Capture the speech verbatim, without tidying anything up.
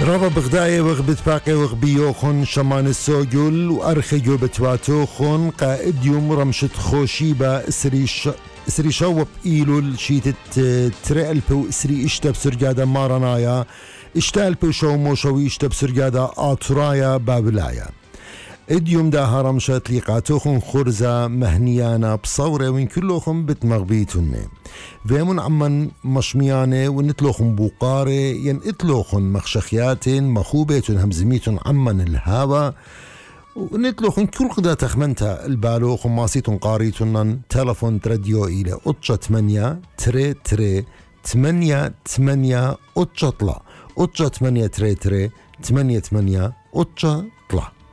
رابا بغداي وغبت باقي وغبيوخن شمان السوجل وأرخيو بتواتوخن قائد يوم رمشت خوشيبا اسريش اسري شوب إيلول شيتت ترقلبو اسري اشتب سرقادة مارنايا اشتالبو شو موشوي اشتب سرقادة آترايا بابلايا اديوم دا هرمشت ليقاتوخن خرزة مهنيانا بصورة وين كلوخن بتمغبيتن فيمون عمن مشميانة ونتلوخن بوقارة ين اتلوخن مخشخيات مخوبة همزميتن عمن الهاوى ونتلوخن كل قدا تخمنتا البالوخن ماسيتن قاريتن تلفون ترديو إلى أطشة تمانية تري تري تمانية تمانية أطشة طلا أطشة تمانية تري تري تمانية تمانية أطشة طلا.